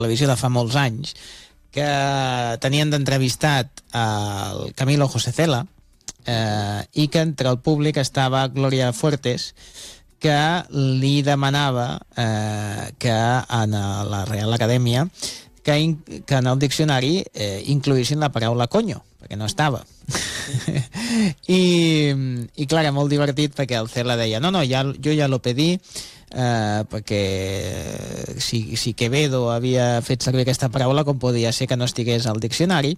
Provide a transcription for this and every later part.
televisió de fa molts anys, que tenien d'entrevistat el Camilo José Cela, i que entre el públic estava Gloria Fuertes, que li demanava que en la Real Acadèmia que en el diccionari incloïssin la paraula coño, perquè no estava. I clar, era molt divertit perquè el Cela deia no, jo ja lo pedí, perquè si Quevedo havia fet servir aquesta paraula, com podia ser que no estigués al diccionari,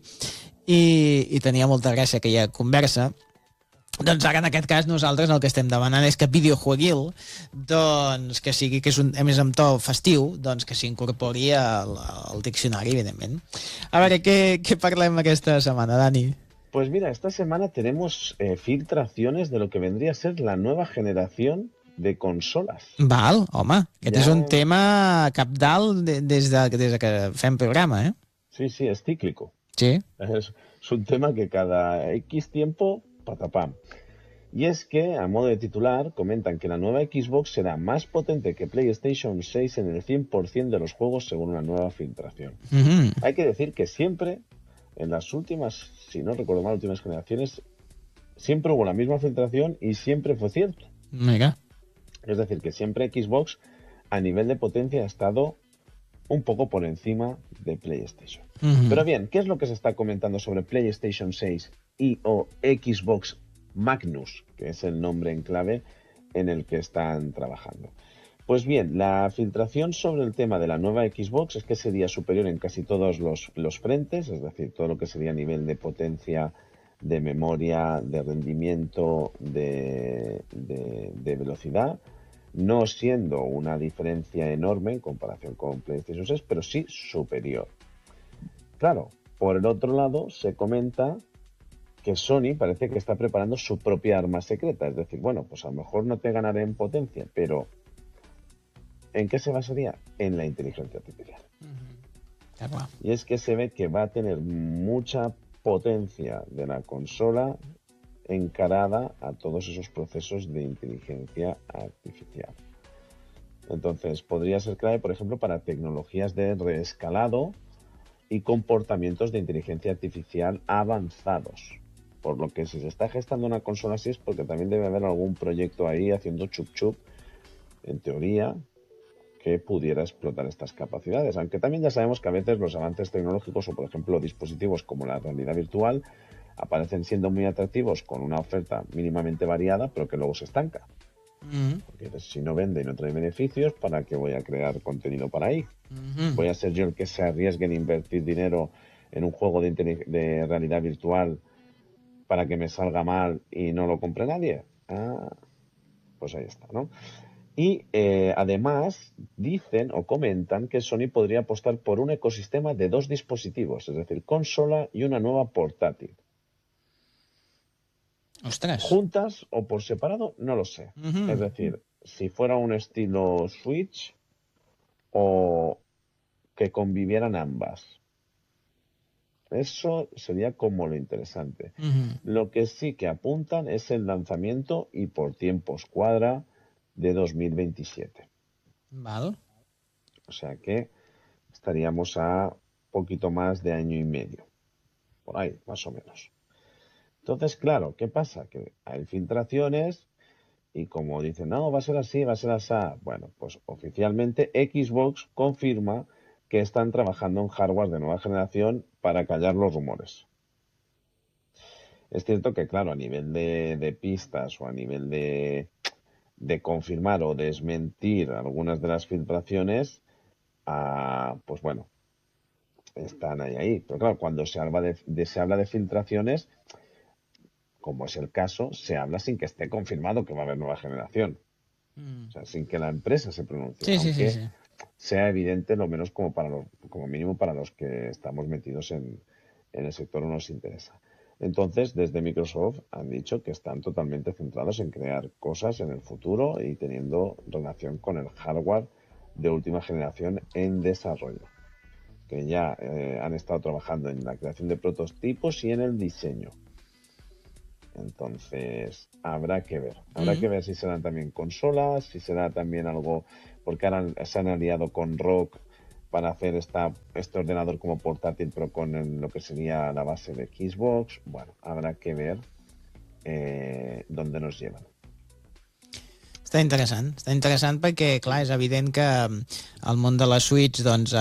i tenia molta gràcia aquella conversa. Doncs ara, en aquest cas, nosaltres el que estem demanant és que Videojueguil, doncs, que sigui, que és a més amb to festiu, doncs que s'incorpori al diccionari, evidentment. A veure, què parlem aquesta setmana, Dani? Pues mira, esta semana tenemos filtraciones de lo que vendría a ser la nueva generación de consolas. Val, home, aquest és un tema cabdal des que fem programa, eh? Sí, es cíclico. Sí. Es un tema que cada X tiempo, patapam. Y es que, a modo de titular, comentan que la nueva Xbox será más potente que PlayStation 6 en el 100% de los juegos según una nueva filtración. Hay que decir que siempre, en las últimas, si no recuerdo mal, últimas generaciones, siempre hubo la misma filtración y siempre fue cierto. Mira. Es decir, que siempre Xbox a nivel de potencia ha estado un poco por encima de PlayStation. Pero bien, ¿qué es lo que se está comentando sobre PlayStation 6 o Xbox Magnus, que es el nombre en clave en el que están trabajando? Pues bien, la filtración sobre el tema de la nueva Xbox es que sería superior en casi todos los frentes, es decir, todo lo que sería a nivel de potencia, de memoria, de rendimiento, de velocidad, no siendo una diferencia enorme en comparación con PlayStation 6, pero sí superior. Claro, por el otro lado se comenta que Sony parece que está preparando su propia arma secreta, es decir, bueno, pues a lo mejor no te ganaré en potencia, pero ¿en qué se basaría? En la inteligencia artificial. Y es que se ve que va a tener mucha potencia de la consola encarada a todos esos procesos de inteligencia artificial. Entonces, podría ser clave, por ejemplo, para tecnologías de reescalado y comportamientos de inteligencia artificial avanzados. Por lo que si se está gestando una consola así es porque también debe haber algún proyecto ahí haciendo chup, en teoría, que pudiera explotar estas capacidades. Aunque también ya sabemos que a veces los avances tecnológicos o, por ejemplo, dispositivos como la realidad virtual aparecen siendo muy atractivos con una oferta mínimamente variada, pero que luego se estanca. Porque si no vende y no trae beneficios, ¿para qué voy a crear contenido para ahí? ¿Voy a ser yo el que se arriesgue en invertir dinero en un juego de realidad virtual para que me salga mal y no lo compre nadie? Pues ahí está, ¿no? Y además dicen o comentan que Sony podría apostar por un ecosistema de 2 dispositivos, es decir, consola y una nueva portátil. ¡Ostras! Juntas o por separado, no lo sé. Es decir, si fuera un estilo Switch o que convivieran ambas. Eso sería como lo interesante. Lo que sí que apuntan es el lanzamiento y por tiempos cuadra de 2027. Vale. O sea que estaríamos a poquito más de año y medio. Por ahí, más o menos. Entonces, claro, ¿qué pasa? Que hay filtraciones y como dicen, no, va a ser así, va a ser así. Bueno, pues oficialmente Xbox confirma que están trabajando en hardware de nueva generación para callar los rumores. Es cierto que, claro, a nivel de pistas o a nivel de confirmar o desmentir algunas de las filtraciones, pues bueno, están ahí. Pero claro, cuando se habla de filtraciones, como es el caso, se habla sin que esté confirmado que va a haber nueva generación. O sea, sin que la empresa se pronuncie. Aunque sea evidente, lo menos como mínimo para los que estamos metidos en el sector o nos interesa. Entonces, desde Microsoft han dicho que están totalmente centrados en crear cosas en el futuro y teniendo relación con el hardware de última generación en desarrollo. Que ya han estado trabajando en la creación de prototipos y en el diseño. Entonces, habrá que ver. Habrá que ver si serán también consolas, si será también algo... Porque ahora se han aliado con ROG para hacer este ordenador como portátil, pero con lo que sería la base de Xbox. Bueno, habrá que ver dónde nos llevan. Està interessant perquè, clar, és evident que el món de la Switch doncs,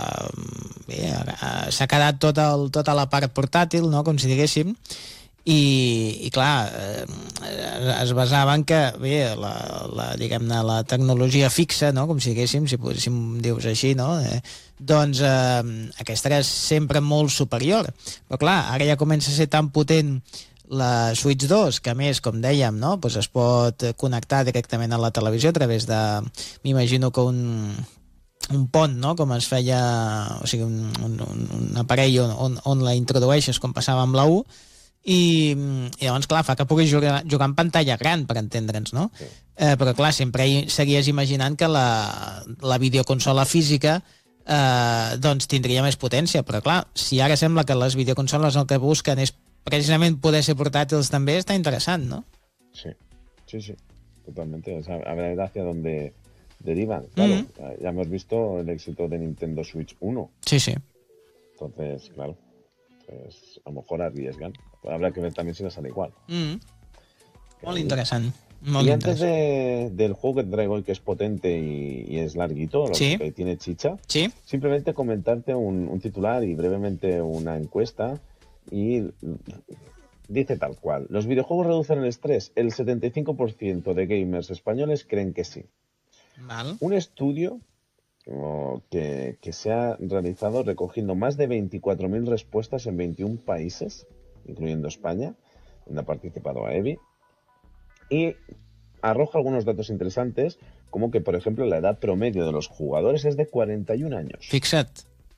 s'ha quedat tota la part portàtil, no?, com si diguéssim, i clar, es basava en que, bé, diguem-ne, la tecnologia fixa, no?, com si diguéssim, si dius així, no?, doncs aquesta era sempre molt superior. Però clar, ara ja comença a ser tan potent la Switch 2, que a més, com dèiem, no?, doncs es pot connectar directament a la televisió a través de, m'imagino que un pont, no?, com es feia, o sigui, un aparell on la introdueixes, com passava amb la U, i llavors, clar, fa que puguis jugar en pantalla gran, per entendre'ns, no? Sí. Però, clar, sempre seguies imaginant que la videoconsola física doncs tindria més potència, però, clar, si ara sembla que les videoconsoles el que busquen és precisament poder ser portàtils també, está interessant, ¿no? Sí, totalmente. O sea, a ver hacia dónde derivan. Claro, ya hemos visto el éxito de Nintendo Switch 1. Sí. Entonces, claro, pues a lo mejor arriesgan. Habrá que ver también si les sale igual. Molt interessant. Y antes del juego que te traigo hoy, que es potente y es larguito, que tiene chicha, simplemente comentarte un titular y brevemente una encuesta. Y dice tal cual: ¿los videojuegos reducen el estrés? El 75% de gamers españoles creen que sí. Mal. Un estudio que se ha realizado recogiendo más de 24.000 respuestas en 21 países, incluyendo España, donde ha participado AEBI, y arroja algunos datos interesantes, como que, por ejemplo, la edad promedio de los jugadores es de 41 años. Fixa't.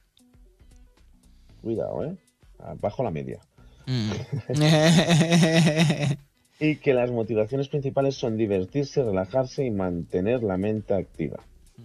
Cuidado, bajo la media. Y que las motivaciones principales son divertirse, relajarse y mantener la mente activa.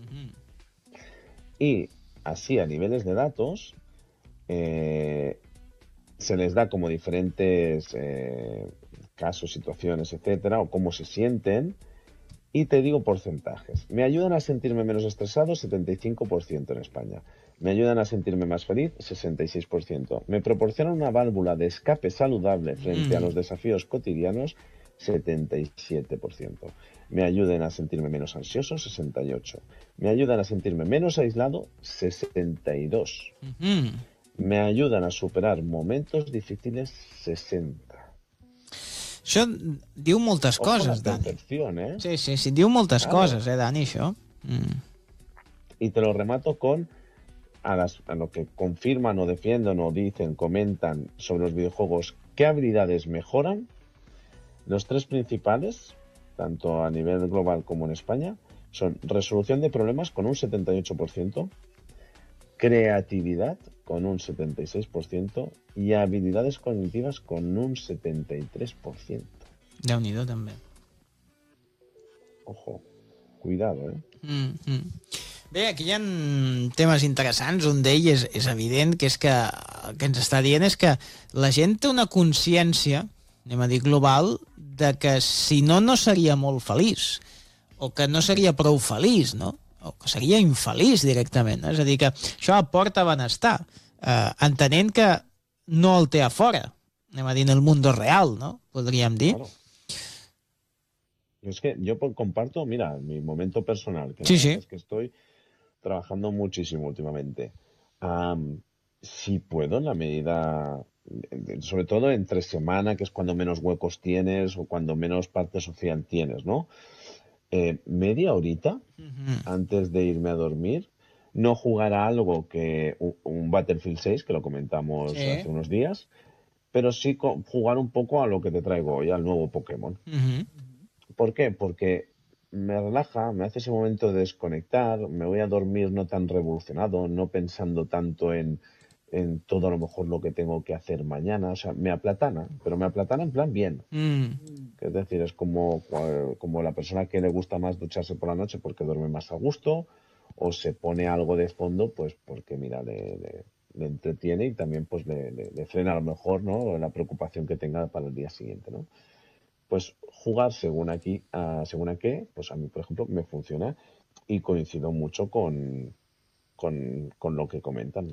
Y así, a niveles de datos, se les da como diferentes casos, situaciones, etcétera, o cómo se sienten. Y te digo porcentajes. Me ayudan a sentirme menos estresado, 75% en España. Me ayudan a sentirme más feliz, 66%. Me proporcionan una válvula de escape saludable frente a los desafíos cotidianos, 77%. Me ayudan a sentirme menos ansioso, 68%. Me ayudan a sentirme menos aislado, 62%. Me ayudan a superar momentos difíciles, 60%. Això diu moltes coses, Dani. Sí, diu moltes coses, Dani, això. Y te lo remato con a lo que confirman o defienden o dicen, comentan sobre los videojuegos, qué habilidades mejoran. Los tres principales, tanto a nivel global como en España, son resolución de problemas con un 78%, creatividad con un 76% y habilidades cognitivas con un 73%. Déu-n'hi-do, també. Ojo, cuidado, Bé, aquí hi ha temes interessants. Un d'ells és evident, que és que el que ens està dient és que la gent té una consciència, anem a dir global, de que si no, no seria molt feliç, o que no seria prou feliç, no? O que seria infeliç directament, no? És a dir, que això aporta benestar, entenent que no el té a fora, anem a dir, en el mundo real, no? Podríem dir. Claro. Es que yo comparto, mira, mi momento personal, que es que estoy trabajando muchísimo últimamente. Si puedo, en la medida, sobre todo entre semana, que es cuando menos huecos tienes o cuando menos parte social tienes, ¿no? Media horita antes de irme a dormir, no jugar a algo que un Battlefield 6, que lo comentamos hace unos días, pero sí jugar un poco a lo que te traigo hoy, al nuevo Pokémon. ¿Por qué? Porque me relaja, me hace ese momento de desconectar, me voy a dormir no tan revolucionado, no pensando tanto en todo a lo mejor lo que tengo que hacer mañana. O sea, me aplatana, pero me aplatana en plan bien. Es decir, es como la persona que le gusta más ducharse por la noche porque duerme más a gusto, o se pone algo de fondo pues porque, mira, le entretiene y también pues le frena a lo mejor, ¿no?, la preocupación que tenga para el día siguiente, ¿no? Pues jugar según a qué, pues a mí, por ejemplo, me funciona y coincido mucho con con lo que comentan.